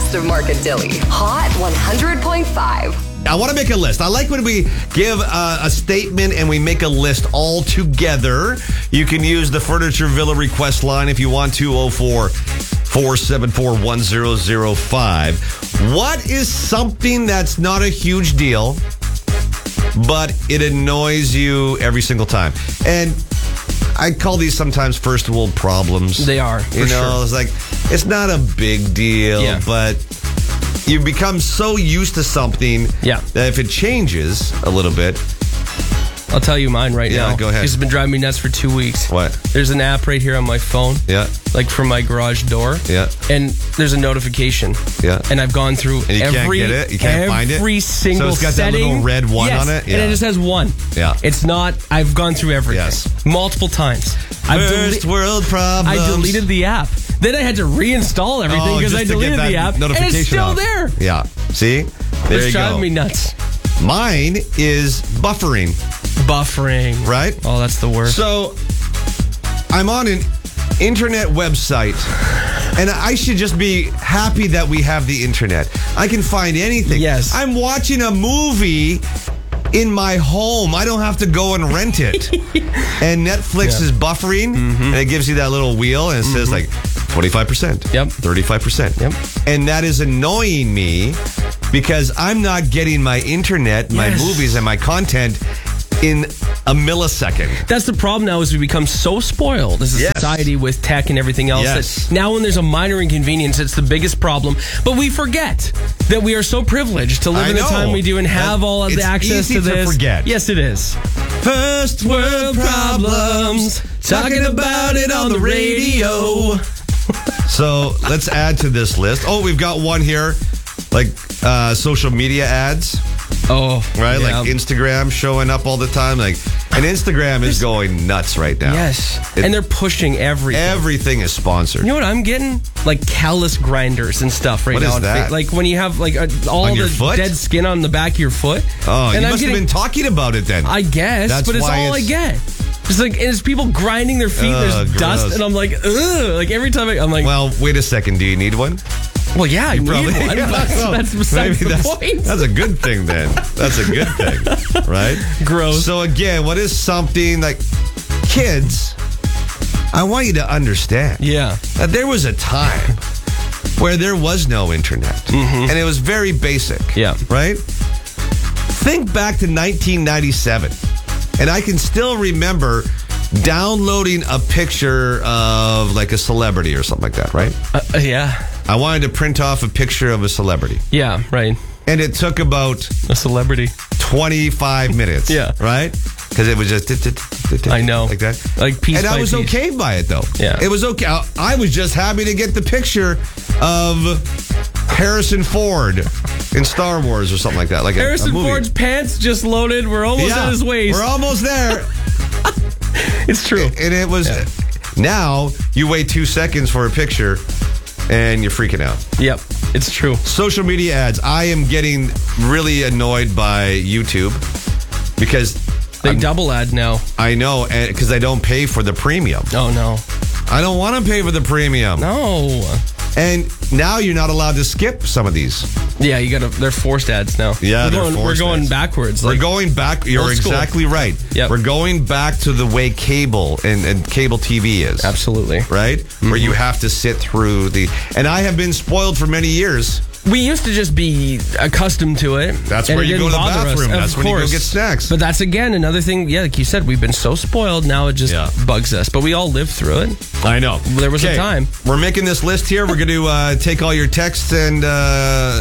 best of Mark and Dilly. Hot 100.5. I want to make a list. I like when we give a statement and we make a list all together. You can use the Furniture Villa request line if you want to, 04-474-1005. What is something that's not a huge deal, but it annoys you every single time? And I call these sometimes first world problems. They are, for sure. It's like, it's not a big deal, but you become so used to something that if it changes a little bit. I'll tell you mine right now. Yeah, go ahead. It's been driving me nuts for 2 weeks. What? There's an app right here on my phone. Yeah. Like from my garage door. Yeah. And there's a notification. Yeah. And I've gone through and you can't get it? You can't find it? Every single setting. So it's got setting. that little red one on it? And it just has one. Yeah. It's not, I've gone through everything. Yes. Multiple times. First world problems. I deleted the app. Then I had to reinstall everything because I deleted the app. And it's still there. Yeah. See? There It's you go. driving me nuts. Mine is buffering. Buffering. Right? Oh, that's the worst. So, I'm on an internet website, and I should just be happy that we have the internet. I can find anything. Yes. I'm watching a movie in my home. I don't have to go and rent it. And Netflix is buffering, and it gives you that little wheel, and it says like 25%. Yep. 35%. Yep. And that is annoying me because I'm not getting my internet, my movies, and my content in a millisecond. That's the problem now is we become so spoiled as a society with tech and everything else that now when there's a minor inconvenience, it's the biggest problem. But we forget that we are so privileged to live in the time we do and have all of the access to this. To forget. Yes, it is. First world problems, talking about it on the radio. So let's add to this list. Oh, we've got one here, like social media ads. Oh, right, like Instagram showing up all the time, and Instagram is going nuts right now. Yes, and they're pushing everything. Everything is sponsored. You know what I'm getting? Like callus grinders and stuff right now. What is that? Like when you have all the dead skin on the back of your foot. Oh, and you must have been talking about it then. I guess, but it's all I get. It's people grinding their feet. There's dust, and I'm like, ugh. Like every time I'm like, well, wait a second. Do you need one? Well, yeah, I need one. That's besides the point. That's a good thing then. That's a good thing, right? Gross. So again, what is something like kids? I want you to understand. That there was a time where there was no internet, and it was very basic. Right. Think back to 1997. And I can still remember downloading a picture of like a celebrity or something like that, right? I wanted to print off a picture of a celebrity. Yeah, right. And it took about a celebrity 25 minutes. Right? Because it was just I know, like that, like piece. And by I was piece. Okay by it though. It was okay. I was just happy to get the picture of Harrison Ford in Star Wars or something like that. Like Harrison a movie. Ford's pants just loaded. We're almost at his waist. We're almost there. It's true. And it was. Now you wait 2 seconds for a picture, and you're freaking out. Yep, it's true. Social media ads. I am getting really annoyed by YouTube because they double ad now. I know, and because I don't pay for the premium. Oh no, I don't want to pay for the premium. No. And now you're not allowed to skip some of these. Yeah, they're forced ads now. Yeah, we're going backwards. We're going back. You're exactly right. Yep. We're going back to the way cable and cable TV is. Absolutely. Right? Where you have to sit through and I have been spoiled for many years. We used to just be accustomed to it. That's where you go to the bathroom. That's when you go get snacks. But that's, again, another thing. Yeah, like you said, we've been so spoiled. Now it just bugs us. But we all lived through it. I know. There was a time. We're making this list here. We're going to take all your texts and